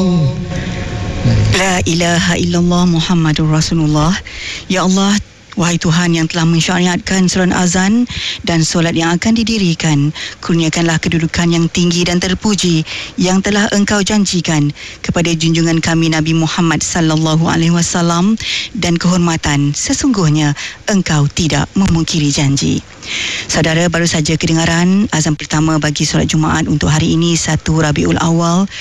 La ilaha illallah Muhammadur Rasulullah. Ya Allah, wahai Tuhan yang telah mensyariatkan seruan azan dan solat yang akan didirikan, kurniakanlah kedudukan yang tinggi dan terpuji yang telah Engkau janjikan kepada junjungan kami Nabi Muhammad sallallahu alaihi wasallam, dan kehormatan sesungguhnya Engkau tidak memungkiri janji. Saudara, baru saja kedengaran azan pertama bagi solat Jumaat untuk hari ini 1 Rabiul Awal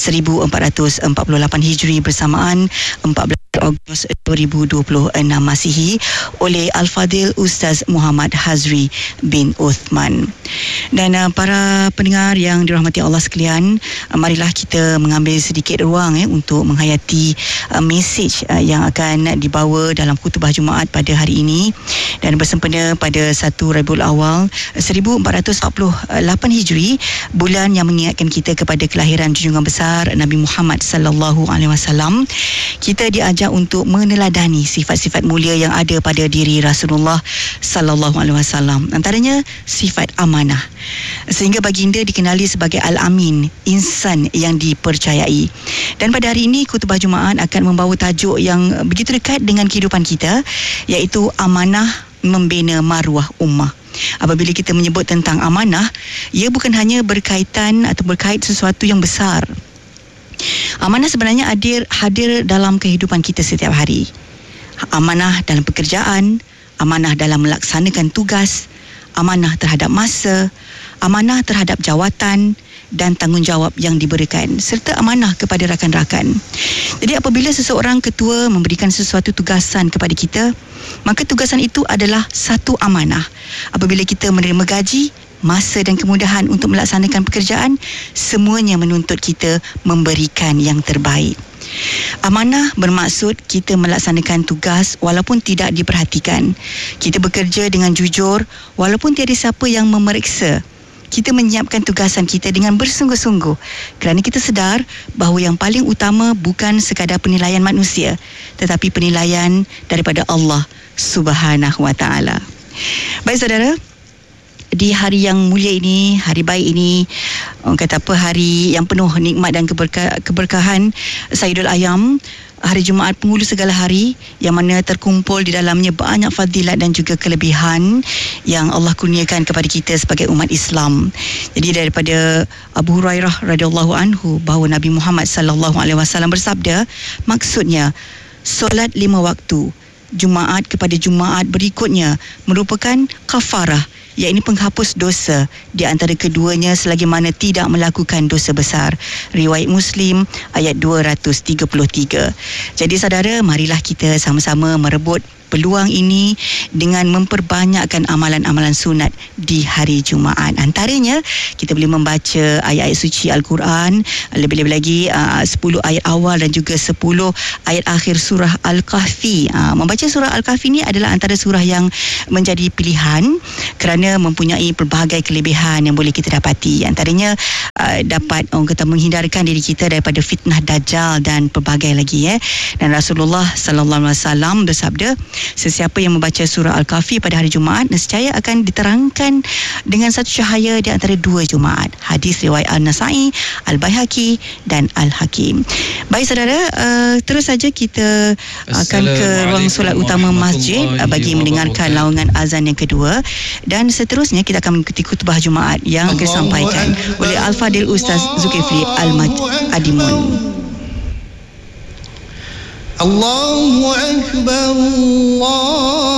1448 Hijri bersamaan 14 Ogos 2026 Masihi oleh Al-Fadil Ustaz Muhammad Hazri bin Uthman. Dan para pendengar yang dirahmati Allah sekalian, marilah kita mengambil sedikit ruang untuk menghayati mesej yang akan dibawa dalam khutbah Jumaat pada hari ini. Dan bersempena pada 1 Rabiul Awal 1448 Hijri, bulan yang mengingatkan kita kepada kelahiran junjungan besar Nabi Muhammad sallallahu alaihi wasallam, kita diajar untuk meneladani sifat-sifat mulia yang ada pada diri Rasulullah sallallahu alaihi wasallam. Antaranya sifat amanah. Sehingga baginda dikenali sebagai Al-Amin, insan yang dipercayai. Dan pada hari ini khutbah Jumaat akan membawa tajuk yang begitu dekat dengan kehidupan kita, iaitu amanah membina maruah ummah. Apabila kita menyebut tentang amanah, ia bukan hanya berkaitan atau berkait sesuatu yang besar. Amanah sebenarnya hadir dalam kehidupan kita setiap hari. Amanah dalam pekerjaan, amanah dalam melaksanakan tugas, amanah terhadap masa, amanah terhadap jawatan dan tanggungjawab yang diberikan, serta amanah kepada rakan-rakan. Jadi apabila seseorang ketua memberikan sesuatu tugasan kepada kita, maka tugasan itu adalah satu amanah. Apabila kita menerima gaji, masa dan kemudahan untuk melaksanakan pekerjaan, semuanya menuntut kita memberikan yang terbaik. Amanah bermaksud kita melaksanakan tugas walaupun tidak diperhatikan. Kita bekerja dengan jujur walaupun tiada siapa yang memeriksa. Kita menyiapkan tugasan kita dengan bersungguh-sungguh kerana kita sedar bahawa yang paling utama bukan sekadar penilaian manusia, tetapi penilaian daripada Allah Subhanahu Wa Taala. Baik saudara, di hari yang mulia ini, hari baik ini, orang kata apa, hari yang penuh nikmat dan keberkahan Sayyidul Ayam, hari Jumaat penghulu segala hari, yang mana terkumpul di dalamnya banyak fadilat dan juga kelebihan yang Allah kurniakan kepada kita sebagai umat Islam. Jadi daripada Abu Hurairah radhiyallahu anhu bahawa Nabi Muhammad sallallahu alaihi wasallam bersabda, maksudnya solat 5 waktu Jumaat kepada Jumaat berikutnya merupakan kafarah, iaitu penghapus dosa di antara keduanya selagi mana tidak melakukan dosa besar. Riwayat Muslim ayat 233. Jadi saudara, marilah kita sama-sama merebut peluang ini dengan memperbanyakkan amalan-amalan sunat di hari Jumaat. Antaranya, kita boleh membaca ayat-ayat suci Al-Quran, lebih-lebih lagi 10 ayat awal dan juga 10 ayat akhir surah Al-Kahfi. Membaca surah Al-Kahfi ini adalah antara surah yang menjadi pilihan kerana mempunyai pelbagai kelebihan yang boleh kita dapati. Antaranya dapat orang kata menghindarkan diri kita daripada fitnah Dajjal dan pelbagai lagi. Dan Rasulullah sallallahu alaihi wasallam bersabda, sesiapa yang membaca surah Al-Kahfi pada hari Jumaat, nescaya akan diterangkan dengan satu cahaya di antara 2 Jumaat. Hadis riwayat An-Nasa'i, Al-Baihaqi dan Al-Hakim. Baik saudara, terus saja kita akan ke ruang solat utama masjid bagi mendengarkan laungan azan yang kedua, dan seterusnya kita akan mengikuti khutbah Jumaat yang akan disampaikan oleh Al-Fadil Ustaz Zulkifli Al-Adimun. Allahu Akbar, Allah